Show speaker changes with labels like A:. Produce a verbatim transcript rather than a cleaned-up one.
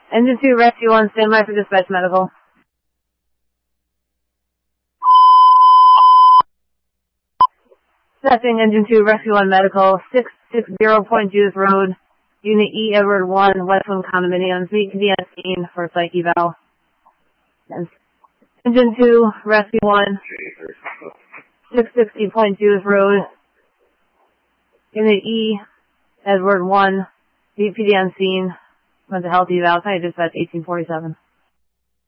A: Engine two, Rescue one, stand by for dispatch medical. Dispatching Engine two, Rescue one medical, six sixty Point Judith Road, Unit E, Edward one, Westland Condominiums, meet to be on scene for psych eval. Engine two, Rescue one, six sixty Point Judith Road, Unit E, Edward one, meet P D on scene, mental health eval, try to dispatch eighteen forty-seven.